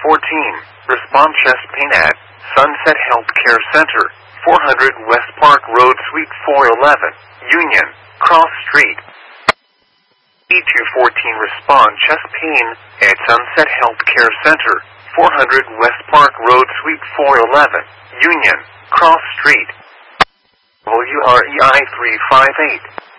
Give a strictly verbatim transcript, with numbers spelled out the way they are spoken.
fourteen, respond chest pain at Sunset Healthcare Center, four hundred West Park Road, Suite four eleven, Union, Cross Street. E two fourteen, respond chest pain at Sunset Healthcare Center, four hundred West Park Road, Suite four eleven, Union, Cross Street. W R E I three five eight.